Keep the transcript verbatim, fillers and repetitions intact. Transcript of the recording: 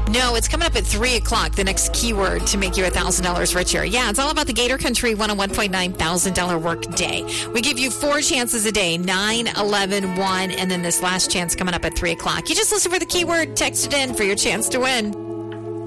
No, it's coming up at three o'clock, the next keyword to make you one thousand dollars richer. Yeah, it's all about the Gator Country one oh one point nine thousand dollars work day. We give you four chances a day, nine, eleven, one, and then this last chance coming up at three o'clock. You just listen for the keyword, text it in for your chance to win.